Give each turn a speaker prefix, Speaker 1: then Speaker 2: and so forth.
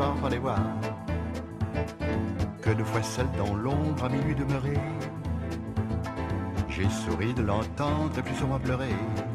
Speaker 1: soir par les voir. Que de fois seul dans l'ombre à minuit demeuré, j'ai souri de l'entendre et plus souvent pleurer.